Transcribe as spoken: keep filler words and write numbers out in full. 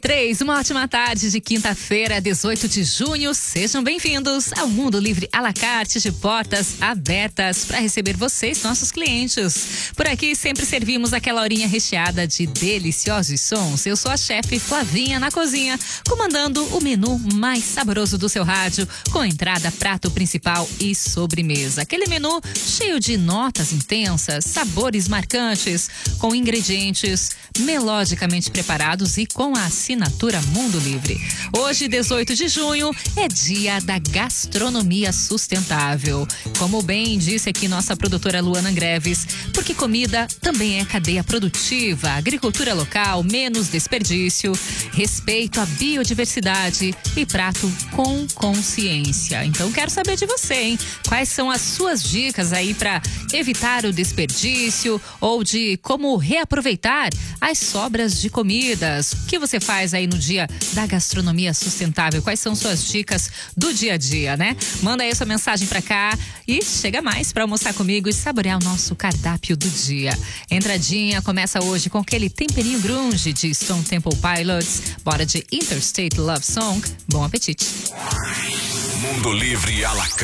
Três, uma ótima tarde de quinta-feira, dezoito de junho. Sejam bem-vindos ao Mundo Livre à la carte, de portas abertas para receber vocês, nossos clientes. Por aqui sempre servimos aquela horinha recheada de deliciosos sons. Eu sou a chefe Flavinha na cozinha, comandando o menu mais saboroso do seu rádio, com entrada, prato principal e sobremesa. Aquele menu cheio de notas intensas, sabores marcantes, com ingredientes melodicamente preparados e com a assinatura Mundo Livre. Hoje, dezoito de junho, é dia da gastronomia sustentável. Como bem disse aqui nossa produtora Luana Greves, porque comida também é cadeia produtiva, agricultura local, menos desperdício, respeito à biodiversidade e prato com consciência. Então, quero saber de você, hein? Quais são as suas dicas aí para evitar o desperdício ou de como reaproveitar as sobras de comidas? O que você faz aí no dia da gastronomia sustentável? Quais são suas dicas do dia a dia, né? Manda aí sua mensagem pra cá e chega mais pra almoçar comigo e saborear o nosso cardápio do dia. Entradinha começa hoje com aquele temperinho grunge de Stone Temple Pilots. Bora de Interstate Love Song. Bom apetite. Mundo Livre à la carte.